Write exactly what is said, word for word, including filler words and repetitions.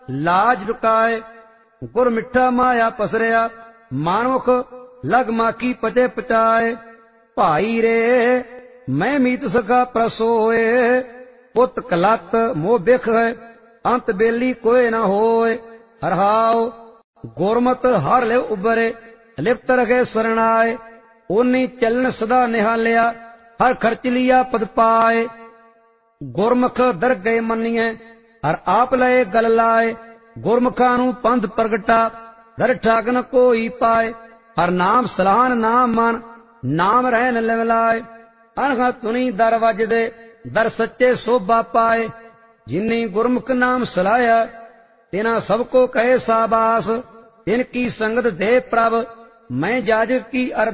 लाज लुकाए। गुर मिठा माया पसरिया मानुख लग माकी पचे पचाए। भाई रे मैं मीत सका प्रसोए पुत कलत मोह बिख है अंत बेली कोय न होए। हरहाओ गुरमत हर ले उबरे लिप्त रखे सरणाए। ओनी चलन सदा निहालिया हर खर्च लिया पद पाए। गुरमुख दर गए मनिए हर आप लए गल लाए। गुरमुखा नू पंथ प्रगटा दर ठाकन कोई पाए। हर नाम सलाहन नाम मन नाम रहन लिवलाए। अनहा तुनी दर वजदे दर सच्चे शोभा पाए। जिन्नी गुरमुख नाम सलाया तिना सबको कहे साबास। तिनकी संगत दे प्रभ मैं जाजक की अर